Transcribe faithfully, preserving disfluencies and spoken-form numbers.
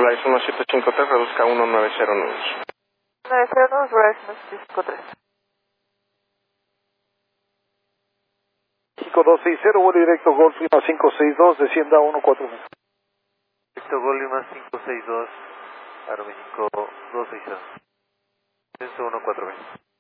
Rise uno siete cinco tres, reduzca uno nueve cero nueve. nueve cero dos, Rise uno siete cinco tres. cinco dos seis cero, vuelo directo Golf Lima cinco seis dos, descienda uno cuatro cero. Directo Golf Lima cinco seis dos, Aero México dos seis cero. Descenso uno cuatro cero.